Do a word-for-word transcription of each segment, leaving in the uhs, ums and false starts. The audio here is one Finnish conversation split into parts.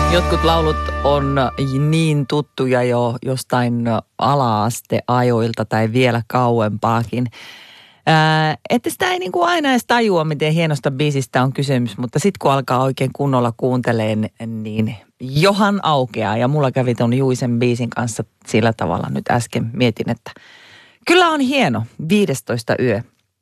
Jotkut laulut on niin tuttuja jo jostain ala-asteajoilta tai vielä kauempaakin. Ää, että sitä ei niin kuin aina edes tajua, miten hienosta biisistä on kysymys, mutta sitten kun alkaa oikein kunnolla kuunteleen, niin johan aukeaa. Ja mulla kävi ton Juisen biisin kanssa sillä tavalla nyt äsken. Mietin, että kyllä on hieno, viidestoista yö.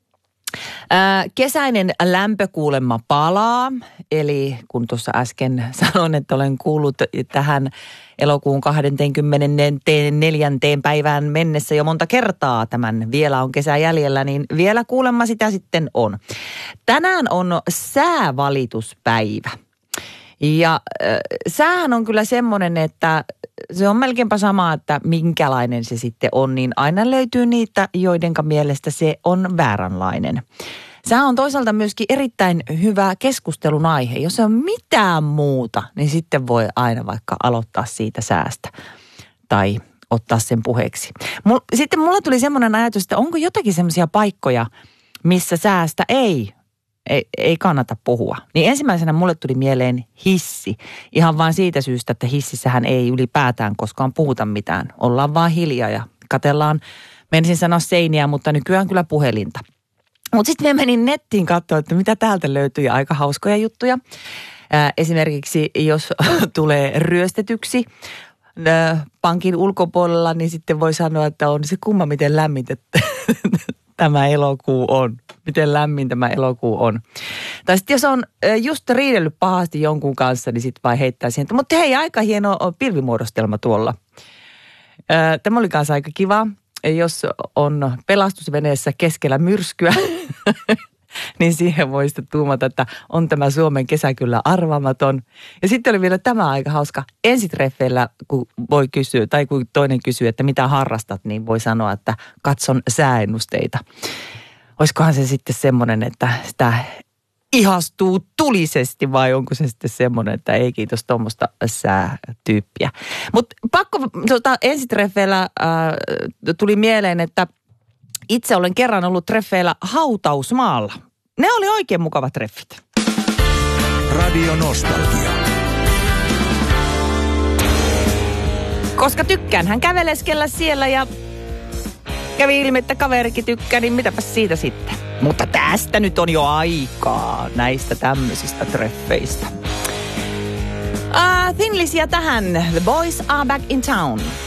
Ää, kesäinen lämpökuulemma palaa, eli kun tuossa äsken sanoin, että olen kuullut tähän elokuun kaksikymmentäneljä päivään mennessä jo monta kertaa tämän Vielä on kesä jäljellä, niin vielä kuulemma sitä sitten on. Tänään on säävalituspäivä. Ja äh, säähän on kyllä semmoinen, että se on melkeinpä sama, että minkälainen se sitten on, niin aina löytyy niitä, joidenka mielestä se on vääränlainen. Sää on toisaalta myöskin erittäin hyvä keskustelun aihe. Jos ei ole mitään muuta, niin sitten voi aina vaikka aloittaa siitä säästä tai ottaa sen puheeksi. Mul, sitten mulla tuli semmoinen ajatus, että onko jotakin semmoisia paikkoja, missä säästä ei Ei, ei kannata puhua. Niin ensimmäisenä mulle tuli mieleen hissi. Ihan vain siitä syystä, että hississähän ei ylipäätään koskaan puhuta mitään. Ollaan vaan hiljaa ja katellaan, menisin sanoa seiniä, mutta nykyään kyllä puhelinta. Mutta sitten mä menin nettiin katsoa, että mitä täältä löytyy, aika hauskoja juttuja. Ää, esimerkiksi jos tulee ryöstetyksi ää, pankin ulkopuolella, niin sitten voi sanoa, että on se kumma miten lämmintä tämä elokuu on. Miten lämmin tämä elokuu on. Tai sitten jos on just riidellyt pahasti jonkun kanssa, niin sitten vaan heittää siihen. Mutta hei, aika hieno pilvimuodostelma tuolla. Tämä oli kanssa aika kiva. Jos on pelastusveneessä keskellä myrskyä, niin siihen voi sitten tuumata, että on tämä Suomen kesä kyllä arvaamaton. Ja sitten oli vielä tämä aika hauska. Ensitreffeillä, kun voi kysyä, tai kun toinen kysyy, että mitä harrastat, niin voi sanoa, että katson sääennusteita. Olisikohan se sitten semmoinen, että sitä ihastuu tulisesti vai onko se sitten semmoinen, että ei kiitos tuommoista säätyyppiä. Mutta pakko tota, ensitreffeillä äh, tuli mieleen, että itse olen kerran ollut treffeillä Hautausmaalla. Ne oli oikein mukavat treffit. Radio Nostalgia. Koska tykkään hän käveleskellä siellä ja kävi ilmi, että kaverikin tykkää, niin mitäpäs siitä sitten. Mutta tästä nyt on jo aikaa näistä tämmöisistä treffeistä. Uh, Thin Lizzyä tähän. The Boys Are Back in Town.